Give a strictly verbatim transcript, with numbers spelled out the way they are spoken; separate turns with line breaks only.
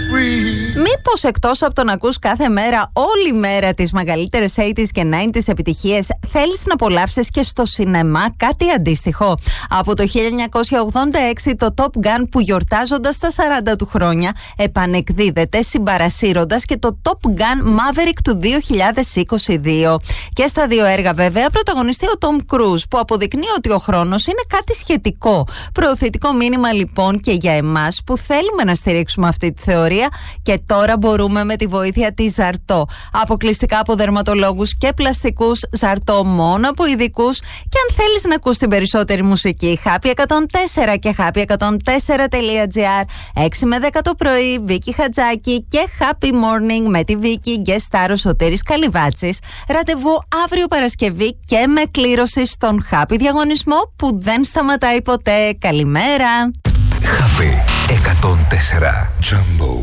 Μήπως εκτός από το να ακούς κάθε μέρα, όλη μέρα τις μεγαλύτερες ογδόντα και ενενήντα επιτυχίες, θέλεις να απολαύσεις και στο σινεμά κάτι αντίστοιχο? Από το χίλια εννιακόσια ογδόντα έξι το Top Gun, που γιορτάζοντας τα σαράντα του χρόνια επανεκδίδεται συμπαρασύροντας και το Top Gun Maverick του δύο χιλιάδες είκοσι δύο. Και στα δύο έργα βέβαια πρωταγωνιστεί ο Tom Cruise, που αποδεικνύει ότι ο χρόνος είναι κάτι σχετικό. Προωθητικό μήνυμα λοιπόν και για εμάς που θέλουμε να στηρίξουμε αυτή τη θεωρία, και τώρα μπορούμε με τη βοήθεια της Ζαρτό. Αποκλειστικά από δερματολόγους και πλαστικούς, Ζαρτό μόνο από ειδικούς. Και αν θέλεις να ακούς την περισσότερη μουσική, Happy εκατόν τέσσερα και happy εκατόν τέσσερα τελεία gr, έξι με δέκα το πρωί, Βίκη Χατζάκη και Happy Morning με τη Βίκη, guest star ο Σωτήρης Καλυβάτσης. Ραντεβού αύριο Παρασκευή και με κλήρωση στον Happy διαγωνισμό που δεν σταματάει ποτέ. Καλημέρα.
Happy εκατόν τέσσερα Jumbo.